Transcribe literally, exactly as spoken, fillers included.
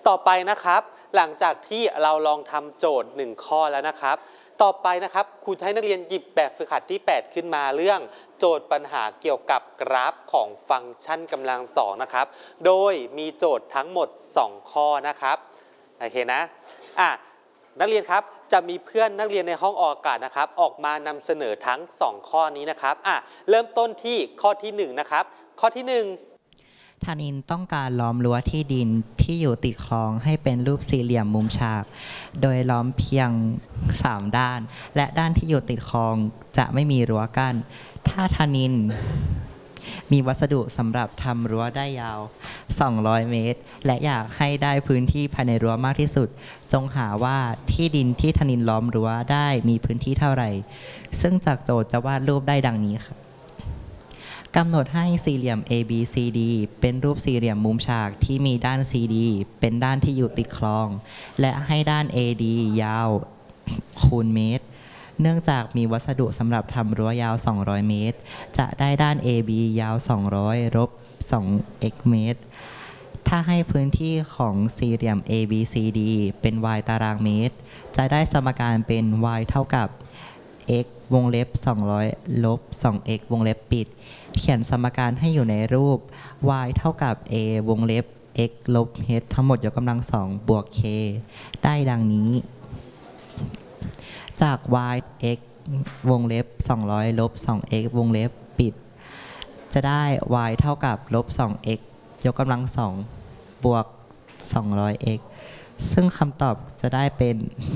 ต่อไปนะครับหลังจากที่เราลองทำโจทย์หนึ่งข้อแล้วนะครับต่อไปนะครับครูให้นักเรียนหยิบแบบฝึกหัดที่แปดขึ้นมาเรื่องโจทย์ปัญหาเกี่ยวกับกราฟของฟังก์ชันกำลังสองนะครับโดยมีโจทย์ทั้งหมดสองข้อนะครับโอเคนะอ่ะนักเรียนครับจะมีเพื่อนนักเรียนในห้องออกอากาศนะครับออกมานำเสนอทั้งสองข้อนี้นะครับอ่ะเริ่มต้นที่ข้อที่หนึ่งนะครับข้อที่หนึ่งธนินต้องการล้อมรั้วที่ดินที่อยู่ติดคลองให้เป็นรูปสี่เหลี่ยมมุมฉากโดยล้อมเพียงสามด้านและด้านที่อยู่ติดคลองจะไม่มีรั้วกั้นถ้าธนินมีวัสดุสำหรับทำรั้วได้ยาวสองร้อยเมตรและอยากให้ได้พื้นที่ภายในรั้วมากที่สุดจงหาว่าที่ดินที่ธนินล้อมรั้วได้มีพื้นที่เท่าไหร่ซึ่งจากโจทย์จะวาดรูปได้ดังนี้ครับกำหนดให้สี่เหลี่ยม A B C D เป็นรูปสี่เหลี่ยมมุมฉากที่มีด้าน ซี ดี เป็นด้านที่อยู่ติดคลองและให้ด้าน เอ ดี ยาวคูณเมตรเนื่องจากมีวัสดุสำหรับทำรั้วยาวสองร้อยเมตรจะได้ด้าน เอ บี ยาวสองร้อยลบ สอง x เมตรถ้าให้พื้นที่ของสี่เหลี่ยม เอ บี ซี ดี เป็น y ตารางเมตรจะได้สมการเป็น y เท่ากับ x วงเล็บสองร้อยลบ สอง x วงเล็บปิดเขียนสมการให้อยู่ในรูป y เท่ากับ a วงเล็บ x ลบ h ทั้งหมดยกกำลังสองบวก k ได้ดังนี้จาก y x วงเล็บสองร้อยลบ สอง x วงเล็บปิดจะได้ y เท่ากับลบ สอง x ยกกำลังสองบวก สองร้อย x ซึ่งคำตอบจะได้เป็น